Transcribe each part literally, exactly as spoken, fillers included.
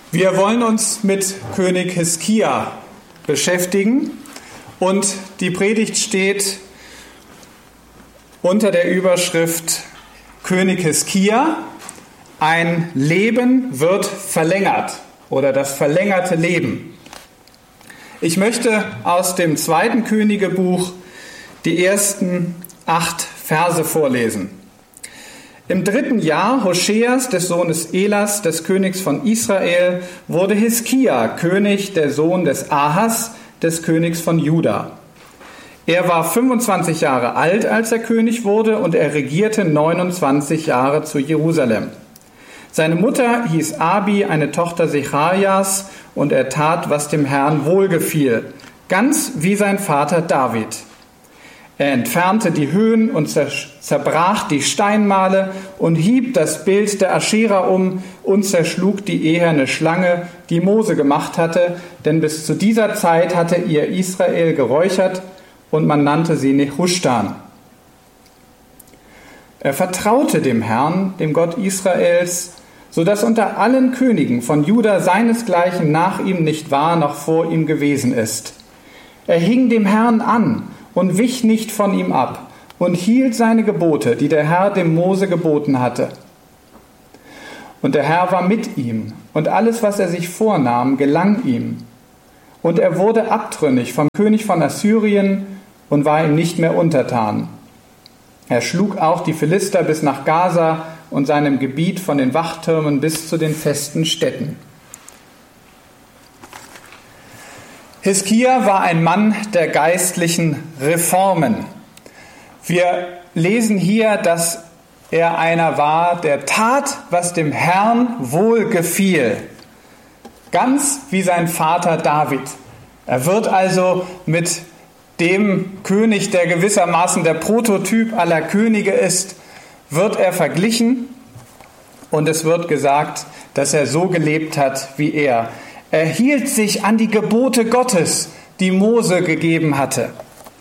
Wir wollen uns mit König Hiskia beschäftigen und die Predigt steht unter der Überschrift König Hiskia, ein Leben wird verlängert oder das verlängerte Leben. Ich möchte aus dem zweiten Königebuch die ersten acht Verse vorlesen. Im dritten Jahr Hoscheas, des Sohnes Elas, des Königs von Israel, wurde Hiskia König, der Sohn des Ahas, des Königs von Juda. Er war fünfundzwanzig Jahre alt, als er König wurde, und er regierte neunundzwanzig Jahre zu Jerusalem. Seine Mutter hieß Abi, eine Tochter Secharias, und er tat, was dem Herrn wohlgefiel, ganz wie sein Vater David. Er entfernte die Höhen und zerbrach die Steinmale und hieb das Bild der Aschera um und zerschlug die eherne Schlange, die Mose gemacht hatte, denn bis zu dieser Zeit hatte ihr Israel geräuchert und man nannte sie Nehushtan. Er vertraute dem Herrn, dem Gott Israels, so dass unter allen Königen von Juda seinesgleichen nach ihm nicht war, noch vor ihm gewesen ist. Er hing dem Herrn an und wich nicht von ihm ab und hielt seine Gebote, die der Herr dem Mose geboten hatte. Und der Herr war mit ihm, und alles, was er sich vornahm, gelang ihm. Und er wurde abtrünnig vom König von Assyrien und war ihm nicht mehr untertan. Er schlug auch die Philister bis nach Gaza und seinem Gebiet von den Wachtürmen bis zu den festen Städten. Hiskia war ein Mann der geistlichen Reformen. Wir lesen hier, dass er einer war, der tat, was dem Herrn wohlgefiel, ganz wie sein Vater David. Er wird also mit dem König, der gewissermaßen der Prototyp aller Könige ist, wird er verglichen, und es wird gesagt, dass er so gelebt hat wie er. Er hielt sich an die Gebote Gottes, die Mose gegeben hatte.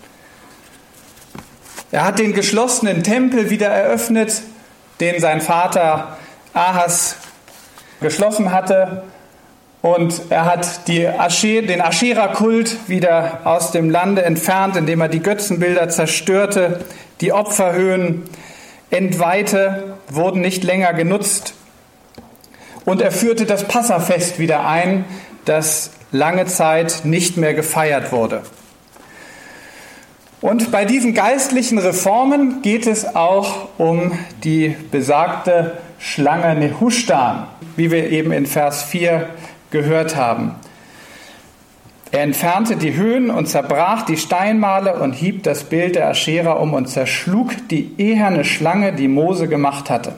Er hat den geschlossenen Tempel wieder eröffnet, den sein Vater Ahas geschlossen hatte. Und er hat die Asche, den Aschera-Kult wieder aus dem Lande entfernt, indem er die Götzenbilder zerstörte. Die Opferhöhen entweihte, wurden nicht länger genutzt. Und er führte das Passafest wieder ein, das lange Zeit nicht mehr gefeiert wurde. Und bei diesen geistlichen Reformen geht es auch um die besagte Schlange Nehushtan, wie wir eben in Vers vier gehört haben. Er entfernte die Höhen und zerbrach die Steinmale und hieb das Bild der Aschera um und zerschlug die eherne Schlange, die Mose gemacht hatte.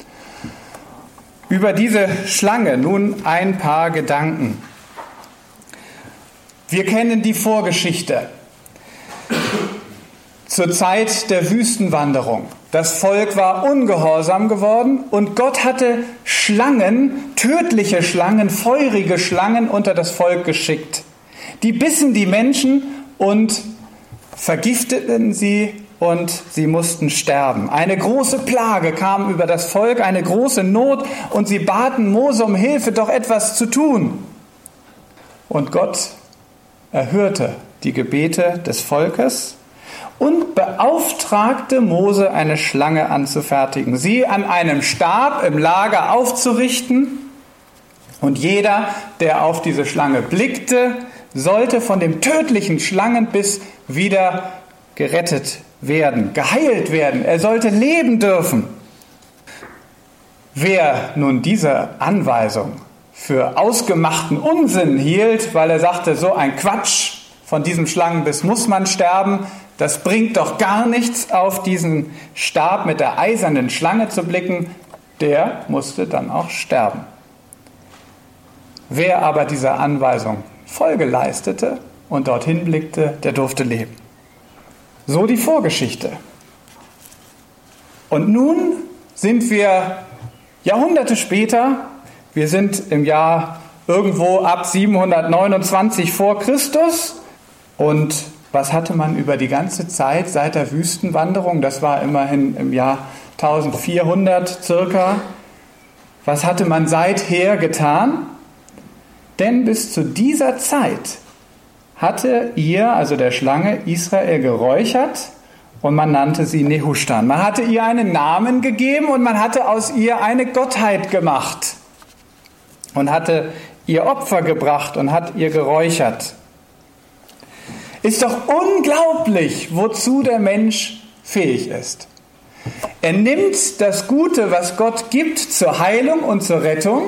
Über diese Schlange nun ein paar Gedanken. Wir kennen die Vorgeschichte. Zur Zeit der Wüstenwanderung. Das Volk war ungehorsam geworden und Gott hatte Schlangen, tödliche Schlangen, feurige Schlangen unter das Volk geschickt. Die bissen die Menschen und vergifteten sie und sie mussten sterben. Eine große Plage kam über das Volk, eine große Not, und sie baten Mose um Hilfe, doch etwas zu tun. Und Gott erhörte die Gebete des Volkes und beauftragte Mose, eine Schlange anzufertigen, sie an einem Stab im Lager aufzurichten, und jeder, der auf diese Schlange blickte, sollte von dem tödlichen Schlangenbiss wieder gerettet werden, geheilt werden. Er sollte leben dürfen. Wer nun diese Anweisung für ausgemachten Unsinn hielt, weil er sagte, so ein Quatsch, von diesem Schlangenbiss muss man sterben, das bringt doch gar nichts, auf diesen Stab mit der eisernen Schlange zu blicken, der musste dann auch sterben. Wer aber dieser Anweisung Folge leistete und dorthin blickte, der durfte leben. So die Vorgeschichte. Und nun sind wir Jahrhunderte später, wir sind im Jahr irgendwo ab siebenhundertneunundzwanzig vor Christus, und was hatte man über die ganze Zeit seit der Wüstenwanderung, das war immerhin im Jahr eintausendvierhundert circa, was hatte man seither getan? Denn bis zu dieser Zeit hatte ihr, also der Schlange, Israel geräuchert und man nannte sie Nehushtan. Man hatte ihr einen Namen gegeben und man hatte aus ihr eine Gottheit gemacht und hatte ihr Opfer gebracht und hat ihr geräuchert. Ist doch unglaublich, wozu der Mensch fähig ist. Er nimmt das Gute, was Gott gibt, zur Heilung und zur Rettung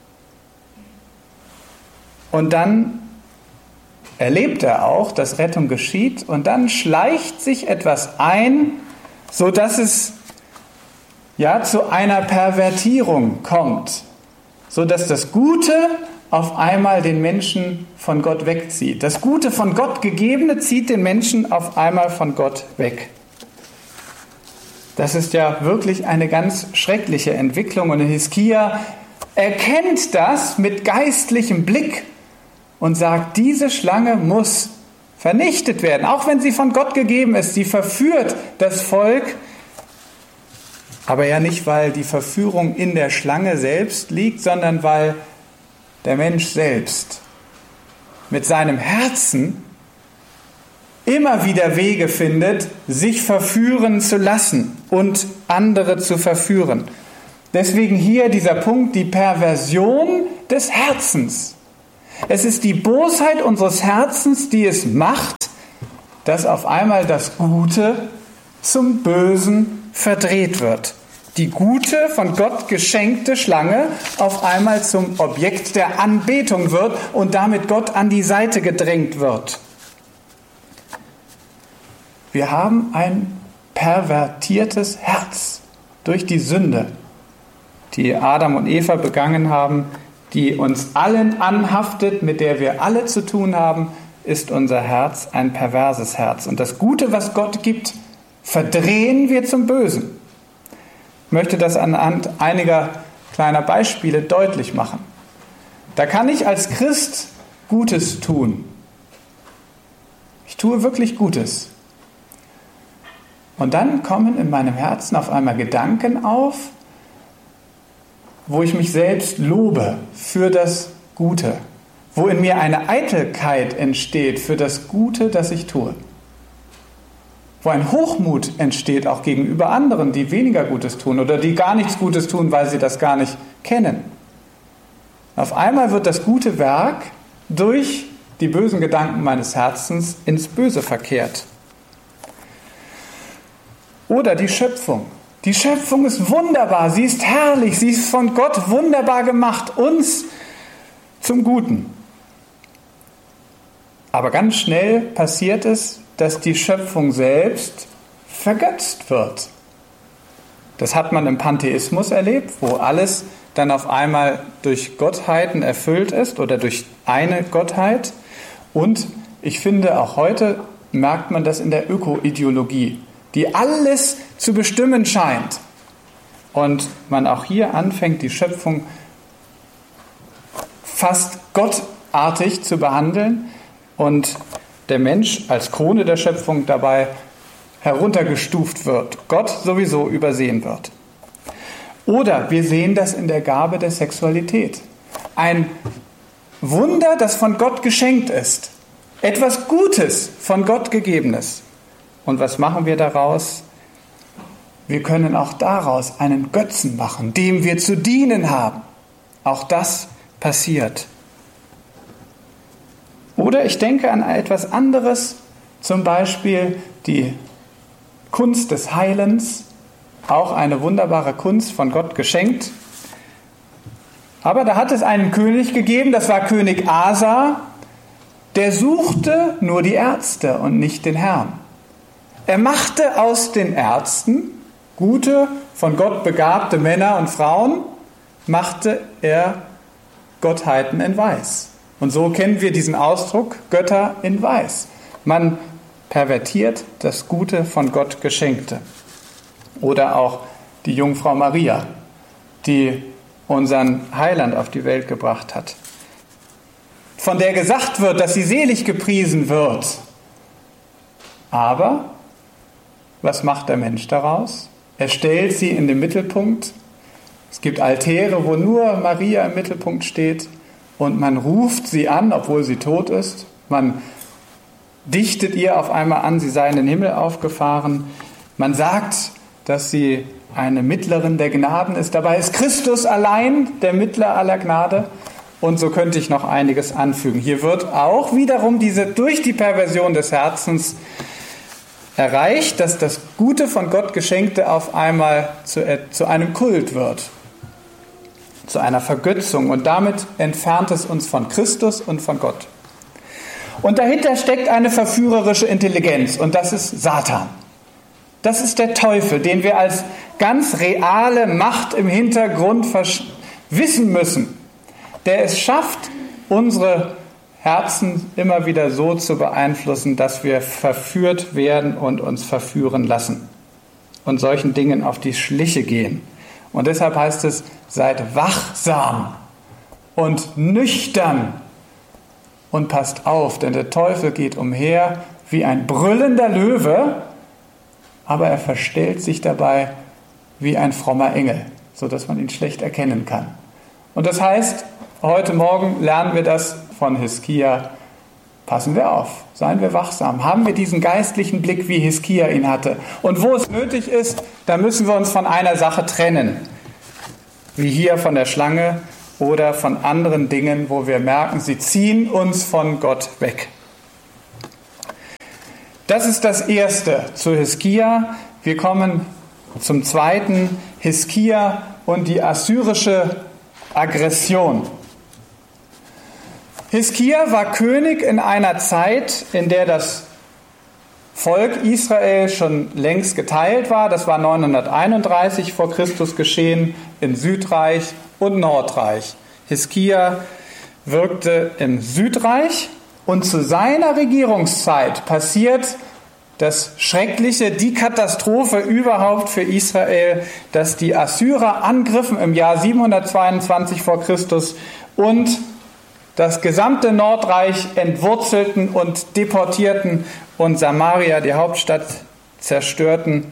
und dann erlebt er auch, dass Rettung geschieht und dann schleicht sich etwas ein, sodass es ja zu einer Pervertierung kommt, sodass das Gute auf einmal den Menschen von Gott wegzieht. Das Gute von Gott Gegebene zieht den Menschen auf einmal von Gott weg. Das ist ja wirklich eine ganz schreckliche Entwicklung und Hiskia erkennt das mit geistlichem Blick und sagt, diese Schlange muss vernichtet werden, auch wenn sie von Gott gegeben ist. Sie verführt das Volk, aber ja nicht, weil die Verführung in der Schlange selbst liegt, sondern weil der Mensch selbst mit seinem Herzen immer wieder Wege findet, sich verführen zu lassen und andere zu verführen. Deswegen hier dieser Punkt, die Perversion des Herzens. Es ist die Bosheit unseres Herzens, die es macht, dass auf einmal das Gute zum Bösen verdreht wird. Die gute, von Gott geschenkte Schlange auf einmal zum Objekt der Anbetung wird und damit Gott an die Seite gedrängt wird. Wir haben ein pervertiertes Herz durch die Sünde, die Adam und Eva begangen haben, die uns allen anhaftet, mit der wir alle zu tun haben, ist unser Herz ein perverses Herz. Und das Gute, was Gott gibt, verdrehen wir zum Bösen. Ich möchte das anhand einiger kleiner Beispiele deutlich machen. Da kann ich als Christ Gutes tun. Ich tue wirklich Gutes. Und dann kommen in meinem Herzen auf einmal Gedanken auf, wo ich mich selbst lobe für das Gute, wo in mir eine Eitelkeit entsteht für das Gute, das ich tue, wo ein Hochmut entsteht auch gegenüber anderen, die weniger Gutes tun oder die gar nichts Gutes tun, weil sie das gar nicht kennen. Auf einmal wird das gute Werk durch die bösen Gedanken meines Herzens ins Böse verkehrt. Oder die Schöpfung. Die Schöpfung ist wunderbar, sie ist herrlich, sie ist von Gott wunderbar gemacht, uns zum Guten. Aber ganz schnell passiert es, dass die Schöpfung selbst vergötzt wird. Das hat man im Pantheismus erlebt, wo alles dann auf einmal durch Gottheiten erfüllt ist oder durch eine Gottheit. Und ich finde, auch heute merkt man das in der Ökoideologie, die alles zu bestimmen scheint. Und man auch hier anfängt, die Schöpfung fast gottartig zu behandeln und der Mensch als Krone der Schöpfung dabei heruntergestuft wird, Gott sowieso übersehen wird. Oder wir sehen das in der Gabe der Sexualität. Ein Wunder, das von Gott geschenkt ist. Etwas Gutes, von Gott gegebenes. Und was machen wir daraus? Wir können auch daraus einen Götzen machen, dem wir zu dienen haben. Auch das passiert. Oder ich denke an etwas anderes, zum Beispiel die Kunst des Heilens, auch eine wunderbare Kunst von Gott geschenkt. Aber da hat es einen König gegeben, das war König Asa, der suchte nur die Ärzte und nicht den Herrn. Er machte aus den Ärzten, gute, von Gott begabte Männer und Frauen, machte er Gottheiten in Weiß. Und so kennen wir diesen Ausdruck, Götter in Weiß. Man pervertiert das Gute von Gott Geschenkte. Oder auch die Jungfrau Maria, die unseren Heiland auf die Welt gebracht hat. Von der gesagt wird, dass sie selig gepriesen wird. Aber was macht der Mensch daraus? Er stellt sie in den Mittelpunkt. Es gibt Altäre, wo nur Maria im Mittelpunkt steht. und man ruft sie an, obwohl sie tot ist. Man dichtet ihr auf einmal an, sie sei in den Himmel aufgefahren. Man sagt, dass sie eine Mittlerin der Gnaden ist. Dabei ist Christus allein der Mittler aller Gnade. Und so könnte ich noch einiges anfügen. Hier wird auch wiederum diese durch die Perversion des Herzens erreicht, dass das Gute von Gott Geschenkte auf einmal zu, zu einem Kult wird, zu einer Vergötzung. Und damit entfernt es uns von Christus und von Gott. Und dahinter steckt eine verführerische Intelligenz, und das ist Satan. Das ist der Teufel, den wir als ganz reale Macht im Hintergrund wissen müssen, der es schafft, unsere Herzen immer wieder so zu beeinflussen, dass wir verführt werden und uns verführen lassen und solchen Dingen auf die Schliche gehen. Und deshalb heißt es, seid wachsam und nüchtern und passt auf, denn der Teufel geht umher wie ein brüllender Löwe, aber er verstellt sich dabei wie ein frommer Engel, sodass man ihn schlecht erkennen kann. Und das heißt, heute Morgen lernen wir das von Hiskia. Passen wir auf, seien wir wachsam, haben wir diesen geistlichen Blick, wie Hiskia ihn hatte. Und wo es nötig ist, da müssen wir uns von einer Sache trennen, wie hier von der Schlange oder von anderen Dingen, wo wir merken, sie ziehen uns von Gott weg. Das ist das Erste zu Hiskia. Wir kommen zum Zweiten, Hiskia und die assyrische Aggression. Hiskia war König in einer Zeit, in der das Volk Israel schon längst geteilt war. Das war neunhunderteinunddreißig vor Christus geschehen in Südreich und Nordreich. Hiskia wirkte im Südreich und zu seiner Regierungszeit passiert das Schreckliche, die Katastrophe überhaupt für Israel, dass die Assyrer angriffen im Jahr siebenhundertzweiundzwanzig vor Christus und das gesamte Nordreich entwurzelten und deportierten und Samaria, die Hauptstadt, zerstörten.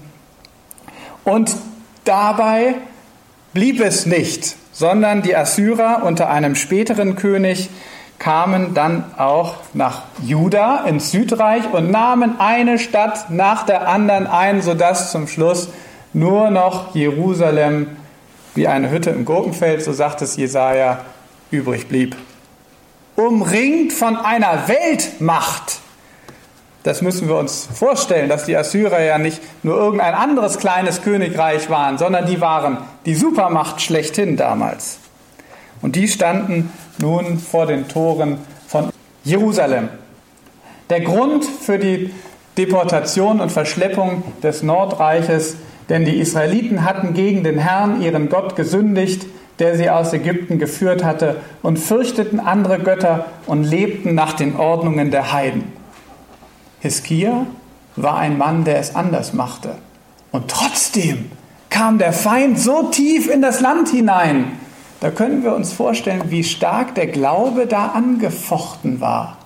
Und dabei blieb es nicht, sondern die Assyrer unter einem späteren König kamen dann auch nach Juda ins Südreich und nahmen eine Stadt nach der anderen ein, sodass zum Schluss nur noch Jerusalem wie eine Hütte im Gurkenfeld, so sagt es Jesaja, übrig blieb. Umringt von einer Weltmacht. Das müssen wir uns vorstellen, dass die Assyrer ja nicht nur irgendein anderes kleines Königreich waren, sondern die waren die Supermacht schlechthin damals. Und die standen nun vor den Toren von Jerusalem. Der Grund für die Deportation und Verschleppung des Nordreiches, denn die Israeliten hatten gegen den Herrn, ihren Gott, gesündigt, der sie aus Ägypten geführt hatte, und fürchteten andere Götter und lebten nach den Ordnungen der Heiden. Hiskia war ein Mann, der es anders machte. Und trotzdem kam der Feind so tief in das Land hinein. Da können wir uns vorstellen, wie stark der Glaube da angefochten war.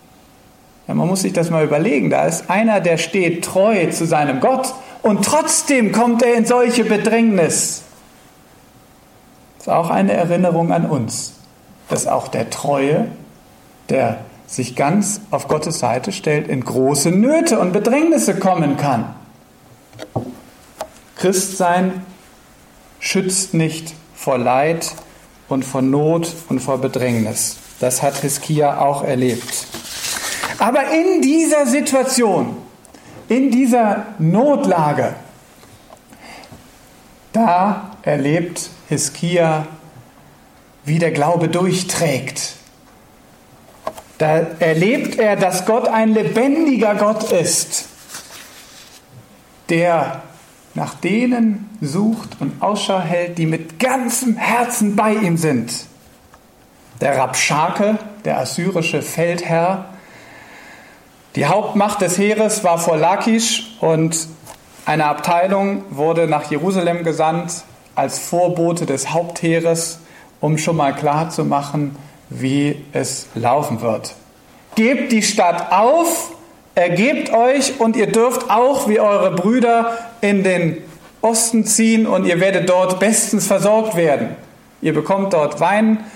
Ja, man muss sich das mal überlegen. Da ist einer, der steht treu zu seinem Gott und trotzdem kommt er in solche Bedrängnis. Das ist auch eine Erinnerung an uns, dass auch der Treue, der sich ganz auf Gottes Seite stellt, in große Nöte und Bedrängnisse kommen kann. Christsein schützt nicht vor Leid und vor Not und vor Bedrängnis. Das hat Hiskia auch erlebt. Aber in dieser Situation, in dieser Notlage, da erlebt Hiskia, wie der Glaube durchträgt. Da erlebt er, dass Gott ein lebendiger Gott ist, der nach denen sucht und Ausschau hält, die mit ganzem Herzen bei ihm sind. Der Rabschake, der assyrische Feldherr, die Hauptmacht des Heeres war vor Lachisch und eine Abteilung wurde nach Jerusalem gesandt als Vorbote des Hauptheeres, um schon mal klarzumachen, wie es laufen wird. Gebt die Stadt auf, ergebt euch und ihr dürft auch wie eure Brüder in den Osten ziehen und ihr werdet dort bestens versorgt werden. Ihr bekommt dort Wein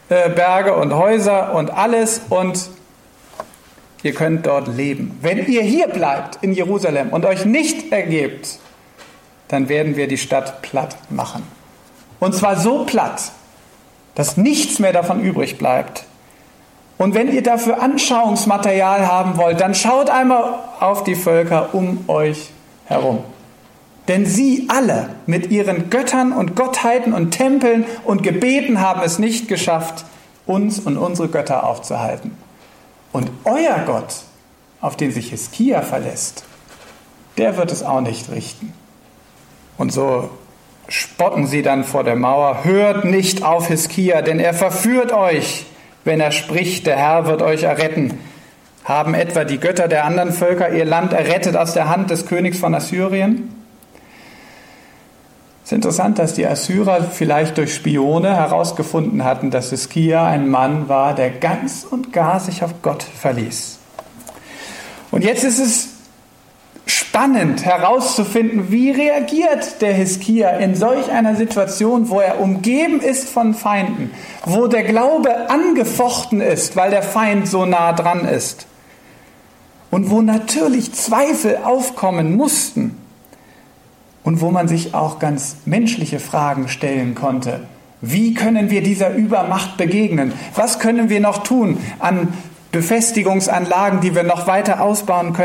äh, Berge und Häuser und alles und ihr könnt dort leben. Wenn ihr hier bleibt in Jerusalem und euch nicht ergebt, dann werden wir die Stadt platt machen. Und zwar so platt, dass nichts mehr davon übrig bleibt. Und wenn ihr dafür Anschauungsmaterial haben wollt, dann schaut einmal auf die Völker um euch herum. Denn sie alle mit ihren Göttern und Gottheiten und Tempeln und Gebeten haben es nicht geschafft, uns und unsere Götter aufzuhalten. Und euer Gott, auf den sich Hiskia verlässt, der wird es auch nicht richten. Und so spotten sie dann vor der Mauer: Hört nicht auf Hiskia, denn er verführt euch, wenn er spricht, der Herr wird euch erretten. Haben etwa die Götter der anderen Völker ihr Land errettet aus der Hand des Königs von Assyrien? Es ist interessant, dass die Assyrer vielleicht durch Spione herausgefunden hatten, dass Hiskia ein Mann war, der ganz und gar sich auf Gott verließ. Und jetzt ist es spannend herauszufinden, wie reagiert der Hiskia in solch einer Situation, wo er umgeben ist von Feinden, wo der Glaube angefochten ist, weil der Feind so nah dran ist und wo natürlich Zweifel aufkommen mussten und wo man sich auch ganz menschliche Fragen stellen konnte. Wie können wir dieser Übermacht begegnen? Was können wir noch tun an Befestigungsanlagen, die wir noch weiter ausbauen können?